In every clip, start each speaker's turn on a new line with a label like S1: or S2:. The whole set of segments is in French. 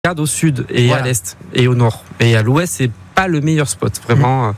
S1: regarde au sud et à l'est et au nord. Et à l'ouest, c'est pas le meilleur spot. Vraiment,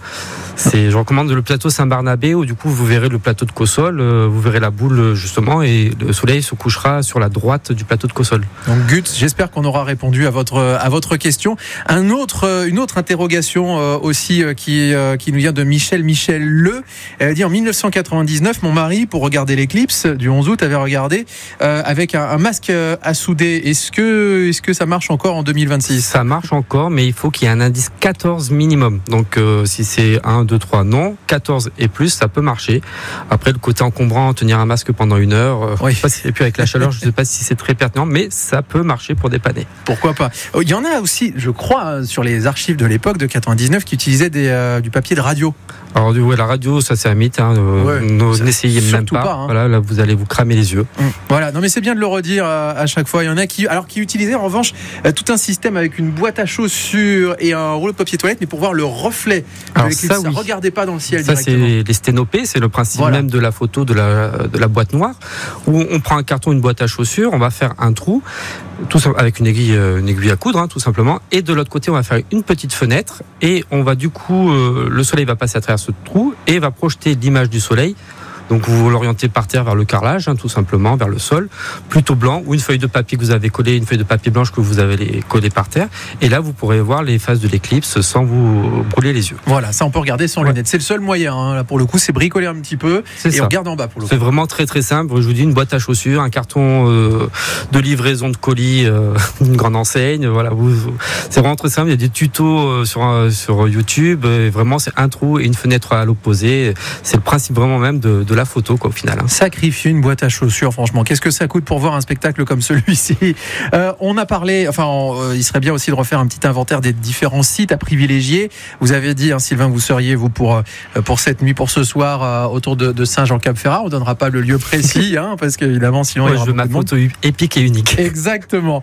S1: je recommande le plateau Saint-Barnabé où du coup vous verrez le plateau de Cossol, vous verrez la boule justement et le soleil se couchera sur la droite du plateau de Cossol.
S2: Donc Gut, j'espère qu'on aura répondu à votre question. Une autre interrogation aussi qui nous vient de Michel Le. Elle dit en 1999, mon mari, pour regarder l'éclipse du 11 août, avait regardé avec un masque à souder. Est-ce que ça marche encore en 2026 ?
S1: Ça marche encore, mais il faut qu'il y ait un indice 14 minimum. Donc si c'est 1, 2, 3, non. 14 et plus, ça peut marcher. Après, le côté encombrant, tenir un masque pendant 1 heure, je sais pas si, et puis avec la chaleur, je ne sais pas si c'est très pertinent, mais ça peut marcher pour dépanner.
S2: Pourquoi pas ? Il y en a aussi, je crois, sur les archives de l'époque de 99 qui utilisaient du papier de radio.
S1: Alors la radio, ça c'est un mythe. N'essayez même pas. Voilà, là vous allez vous cramer les yeux.
S2: Voilà. Non mais c'est bien de le redire à chaque fois. Il y en a qui utilisaient en revanche tout un système avec une boîte à chaussures et un rouleau de papier toilette, mais pour voir le reflet. Alors ça, regardez pas dans le ciel.
S1: Ça c'est les sténopées, c'est le principe même de la photo de la boîte noire, où on prend un carton, une boîte à chaussures, on va faire un trou, tout ça avec une aiguille à coudre, tout simplement. Et de l'autre côté, on va faire une petite fenêtre et on va du coup, le soleil va passer à travers ce trou et va projeter l'image du soleil. Donc vous l'orientez par terre vers le carrelage, tout simplement, vers le sol, plutôt blanc, ou une feuille de papier que vous avez collée, une feuille de papier blanche que vous avez collée par terre. Et là, vous pourrez voir les phases de l'éclipse sans vous brûler les yeux.
S2: Voilà, ça on peut regarder sans lunettes. C'est le seul moyen, là pour le coup, c'est bricoler un petit peu on regarde en bas pour le coup.
S1: C'est vraiment très très simple. Je vous dis, une boîte à chaussures, un carton de livraison de colis, une grande enseigne. Voilà, c'est vraiment très simple. Il y a des tutos sur YouTube. Et vraiment, c'est un trou et une fenêtre à l'opposé. C'est le principe vraiment même de la photo au final.
S2: Sacrifier une boîte à chaussures, franchement, qu'est-ce que ça coûte pour voir un spectacle comme celui-ci ? On a parlé, il serait bien aussi de refaire un petit inventaire des différents sites à privilégier. Vous avez dit, Sylvain, vous seriez vous pour cette nuit, pour ce soir, autour de Saint-Jean-Cap-Ferrat. On ne donnera pas le lieu précis, parce qu'évidemment, sinon il y aura beaucoup de monde.
S1: Photo épique et unique.
S2: Exactement.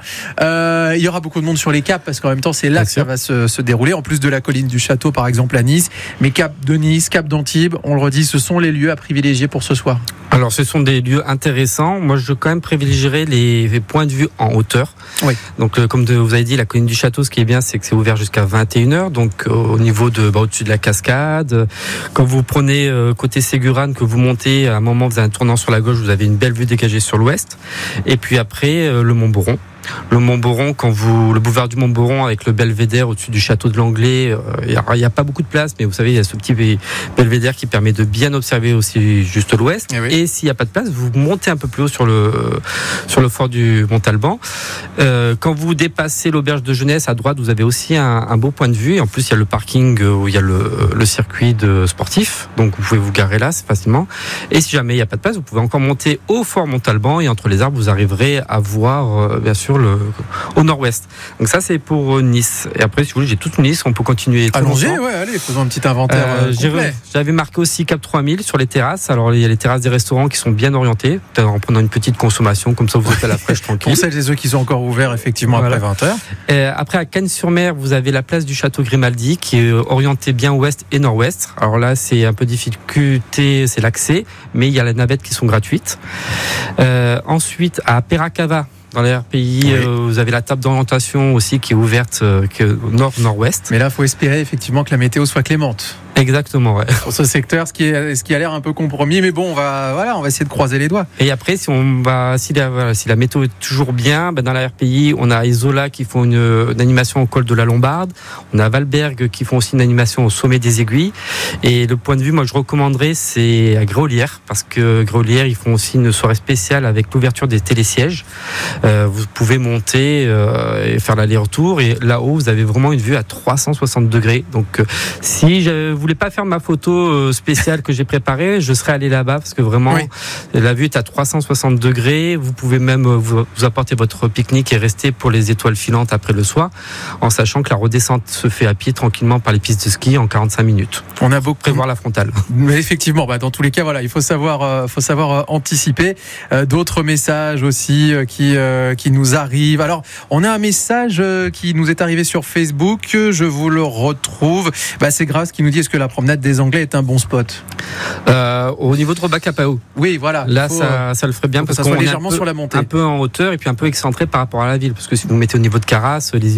S2: Il y aura beaucoup de monde sur les caps parce qu'en même temps, c'est là que ça va se dérouler. En plus de la colline du Château, par exemple, à Nice, mais Cap de Nice, Cap d'Antibes, on le redit, ce sont les lieux à privilégier pour ce soir.
S1: Alors ce sont des lieux intéressants. Moi je quand même privilégierais les points de vue en hauteur. Oui. Donc comme vous avez dit, la colline du Château, ce qui est bien, c'est que c'est ouvert jusqu'à 21h. Donc au niveau au-dessus de la cascade. Quand vous prenez côté Ségurane, que vous montez, à un moment vous avez un tournant sur la gauche, vous avez une belle vue dégagée sur l'ouest. Et puis après le Mont Boron. Le Mont Boron, le boulevard du Mont Boron avec le belvédère au-dessus du château de l'Anglais, il n'y a pas beaucoup de place, mais vous savez, il y a ce petit belvédère qui permet de bien observer aussi juste l'ouest. Et s'il n'y a pas de place, vous montez un peu plus haut sur le fort du Mont-Alban. Quand vous dépassez l'auberge de jeunesse, à droite, vous avez aussi un beau point de vue. Et en plus, il y a le parking où il y a le circuit sportif. Donc, vous pouvez vous garer là, c'est facilement. Et si jamais il n'y a pas de place, vous pouvez encore monter au fort Mont-Alban. Et entre les arbres, vous arriverez à voir, bien sûr, au nord-ouest. Donc ça c'est pour Nice. Et après si vous voulez, j'ai toute Nice, on peut continuer.
S2: Allons-y, allez, faisons un petit inventaire complet.
S1: J'avais marqué aussi Cap 3000 sur les terrasses. Alors il y a les terrasses des restaurants qui sont bien orientées, peut-être en prenant une petite consommation, comme ça vous êtes à la fraîche tranquille.
S2: Pour celles et ceux qui sont encore ouverts effectivement après 20h.
S1: Après à Cannes-sur-Mer, vous avez la place du Château Grimaldi qui est orientée bien ouest et nord-ouest. Alors là c'est un peu difficulté, c'est l'accès, mais il y a les navettes qui sont gratuites. Ensuite à Peracava, dans les RPI, vous avez la table d'orientation aussi qui est ouverte au nord-nord-ouest.
S2: Mais là, il faut espérer effectivement que la météo soit clémente.
S1: Exactement, ouais.
S2: Sur ce secteur, ce qui a l'air un peu compromis, mais bon, on va essayer de croiser les doigts.
S1: Et après, si la météo est toujours bien, dans la RPI, on a Isola qui font une animation au col de la Lombarde, on a Valberg qui font aussi une animation au sommet des Aiguilles. Et le point de vue, moi, je recommanderais, c'est à Gréolière, parce que Gréolière, ils font aussi une soirée spéciale avec l'ouverture des télésièges. Vous pouvez monter et faire l'aller-retour, et là-haut, vous avez vraiment une vue à 360 degrés. Donc, si je voulais pas faire ma photo spéciale que j'ai préparée, je serais allé là-bas parce que vraiment la vue est à 360 degrés. Vous pouvez même vous apporter votre pique-nique et rester pour les étoiles filantes après le soir, en sachant que la redescente se fait à pied tranquillement par les pistes de ski en 45 minutes.
S2: On a beaucoup
S1: prévoir la frontale.
S2: Mais effectivement, dans tous les cas, il faut savoir anticiper. D'autres messages aussi qui nous arrivent. Alors, on a un message qui nous est arrivé sur Facebook. Je vous le retrouve. C'est Grace qui nous dit: est-ce que la promenade des Anglais est un bon spot.
S1: Au niveau de Robacapao.
S2: Oui, voilà.
S1: Là, ça le ferait bien
S2: parce
S1: qu'on
S2: soit
S1: est
S2: légèrement sur la montée.
S1: Un peu en hauteur et puis un peu excentré par rapport à la ville. Parce que si vous mettez au niveau de Carras, les